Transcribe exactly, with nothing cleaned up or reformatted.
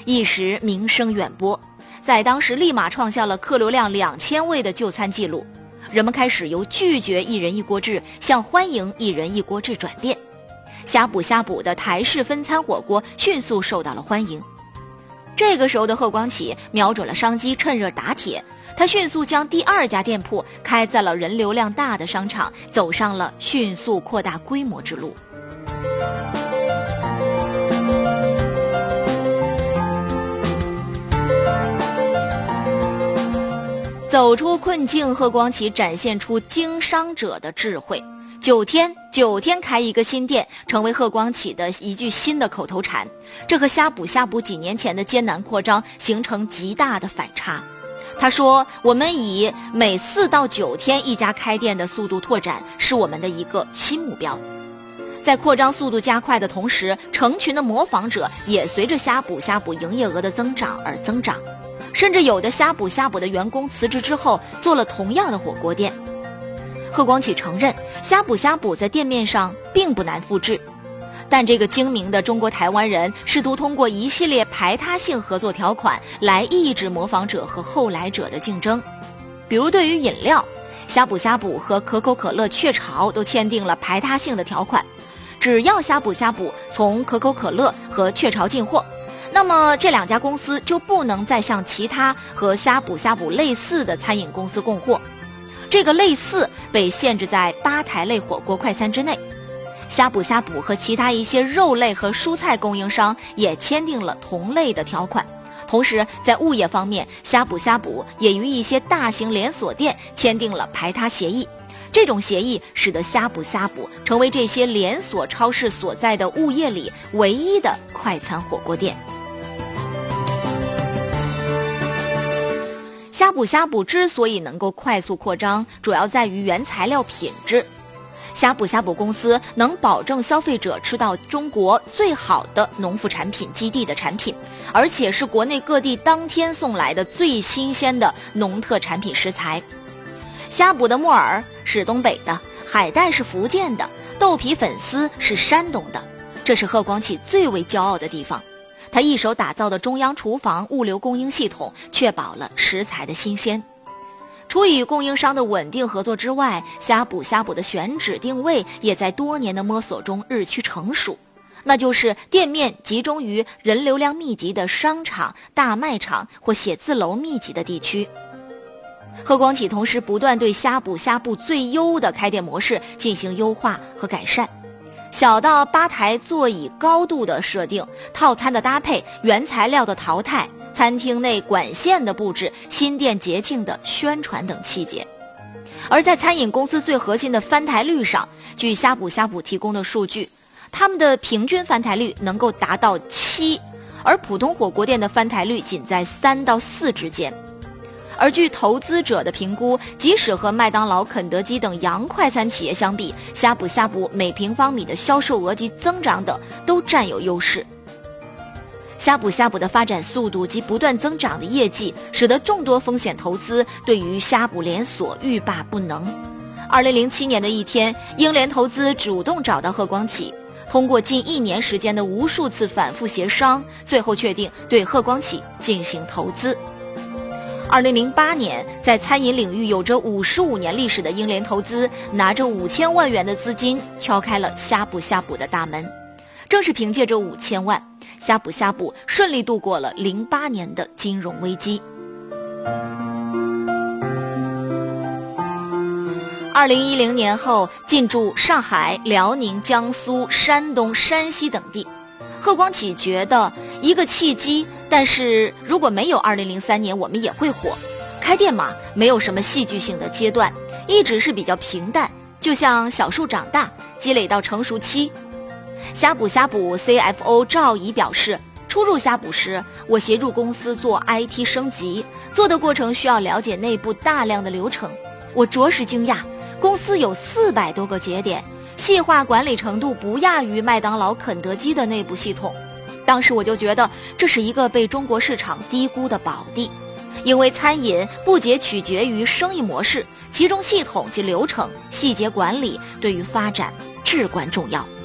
一时名声远播，在当时立马创下了客流量两千位的就餐记录。人们开始由拒绝一人一锅制向欢迎一人一锅制转变，呷哺呷哺的台式分餐火锅迅速受到了欢迎。这个时候的贺光启瞄准了商机，趁热打铁，他迅速将第二家店铺开在了人流量大的商场，走上了迅速扩大规模之路。走出困境，贺光启展现出经商者的智慧。九天九天开一个新店，成为贺光启的一句新的口头禅。这和呷哺呷哺几年前的艰难扩张形成极大的反差。他说，我们以每四到九天一家开店的速度拓展，是我们的一个新目标。在扩张速度加快的同时，成群的模仿者也随着呷哺呷哺营业额的增长而增长，甚至有的呷哺呷哺的员工辞职之后做了同样的火锅店。贺光启承认，呷哺呷哺在店面上并不难复制，但这个精明的中国台湾人试图通过一系列排他性合作条款来抑制模仿者和后来者的竞争。比如对于饮料，呷哺呷哺和可口可乐、雀巢都签订了排他性的条款，只要呷哺呷哺从可口可乐和雀巢进货，那么这两家公司就不能再向其他和呷哺呷哺类似的餐饮公司供货。这个类似被限制在吧台类火锅快餐之内。呷哺呷哺和其他一些肉类和蔬菜供应商也签订了同类的条款。同时在物业方面，呷哺呷哺也与一些大型连锁店签订了排他协议。这种协议使得呷哺呷哺成为这些连锁超市所在的物业里唯一的快餐火锅店。呷哺呷哺之所以能够快速扩张，主要在于原材料品质。呷哺呷哺公司能保证消费者吃到中国最好的农副产品基地的产品，而且是国内各地当天送来的最新鲜的农特产品食材。呷哺的木耳是东北的，海带是福建的，豆皮粉丝是山东的，这是贺光启最为骄傲的地方。他一手打造的中央厨房物流供应系统确保了食材的新鲜。除与供应商的稳定合作之外，呷哺呷哺的选址定位也在多年的摸索中日趋成熟，那就是店面集中于人流量密集的商场、大卖场或写字楼密集的地区。贺光启同时不断对呷哺呷哺最优的开店模式进行优化和改善，小到吧台座椅高度的设定、套餐的搭配、原材料的淘汰、餐厅内管线的布置、新店节庆的宣传等细节。而在餐饮公司最核心的翻台率上，据呷哺呷哺提供的数据，他们的平均翻台率能够达到七，而普通火锅店的翻台率仅在三到四之间。而据投资者的评估，即使和麦当劳、肯德基等洋快餐企业相比，呷哺呷哺每平方米的销售额及增长等都占有优势。呷哺呷哺的发展速度及不断增长的业绩，使得众多风险投资对于呷哺连锁欲罢不能。二零零七年的一天，英联投资主动找到贺光启，通过近一年时间的无数次反复协商，最后确定对贺光启进行投资。二零零八年，在餐饮领域有着五十五年历史的英联投资拿着五千万元的资金敲开了呷哺呷哺的大门。正是凭借着五千万，呷哺呷哺顺利度过了零八年的金融危机。二零一零年后，进驻上海、辽宁、江苏、山东、山西等地。贺光启觉得一个契机，但是如果没有二零零三年，我们也会火。开店嘛，没有什么戏剧性的阶段，一直是比较平淡，就像小树长大，积累到成熟期。呷哺呷哺 C F O 赵怡表示，初入呷哺时，我协助公司做 I T 升级，做的过程需要了解内部大量的流程。我着实惊讶，公司有四百多个节点，细化管理程度不亚于麦当劳、肯德基的内部系统。当时我就觉得这是一个被中国市场低估的宝地，因为餐饮不仅取决于生意模式，其中系统及流程、细节管理对于发展至关重要。